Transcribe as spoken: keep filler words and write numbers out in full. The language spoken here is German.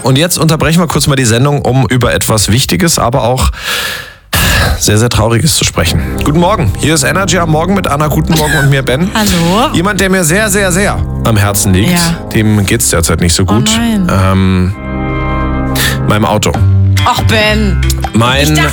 Und jetzt unterbrechen wir kurz mal die Sendung, um über etwas Wichtiges, aber auch sehr, sehr Trauriges zu sprechen. Guten Morgen, hier ist Energy am Morgen mit Anna. Guten Morgen und mir Ben. Hallo. Jemand, der mir sehr, sehr, sehr am Herzen liegt. Ja. Dem geht's derzeit nicht so gut. Oh nein. Ähm, meinem Auto. Ach Ben. Mein Ich dachte,